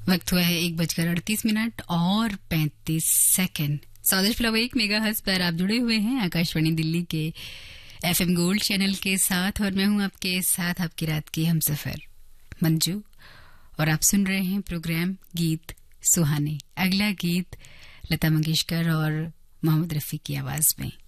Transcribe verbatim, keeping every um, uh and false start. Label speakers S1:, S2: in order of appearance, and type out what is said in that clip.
S1: वक्त हुआ है एक बजकर अड़तीस मिनट और पैंतीस सेकंड। साउथ फ्लावर एक मेगा हर्ट्ज पर आप जुड़े हुए हैं आकाशवाणी दिल्ली के एफएम गोल्ड चैनल के साथ और मैं हूं आपके साथ आपकी रात की हमसफर मंजू और आप सुन रहे हैं प्रोग्राम गीत सुहाने। अगला गीत लता मंगेशकर और मोहम्मद रफी की आवाज में।